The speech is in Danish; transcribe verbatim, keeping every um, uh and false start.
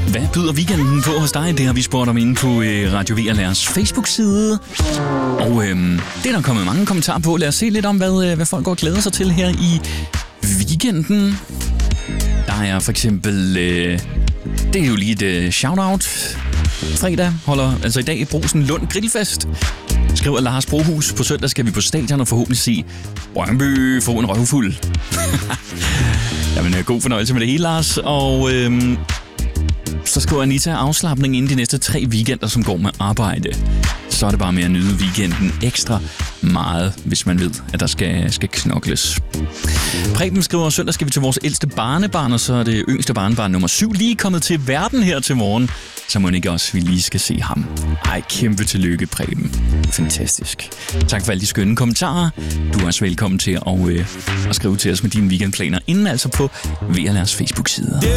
Hvad byder weekenden på hos dig? Det har vi spurgt om inde på øh, Radio V L R's Facebook-side. Og øh, det er der kommet mange kommentarer på. Lad os se lidt om, hvad, øh, hvad folk går og glæder sig til her i weekenden. Der er for eksempel... Øh, det er jo lige et øh, shout-out. Fredag holder altså i dag i Brugsen Lund Grillfest. Skriver Lars Brohus. På søndag skal vi på stadion og forhåbentlig se Brøndby få en røvfuld. Jamen, god fornøjelse med det hele, Lars. Og øhm, så skriver Anita afslapning inden de næste tre weekender, som går med arbejde. Så er det bare med at nyde weekenden ekstra meget, hvis man ved, at der skal, skal knokles. Preben skriver, søndag skal vi til vores ældste barnebarn, og så er det yngste barnebarn nummer syv lige kommet til verden her til morgen. Så må ikke også, vi lige skal se ham. Ej, kæmpe tillykke, Preben. Fantastisk. Tak for alle de skønne kommentarer. Du er også velkommen til at, øh, at skrive til os med dine weekendplaner, inden altså på V L R's Facebook-side.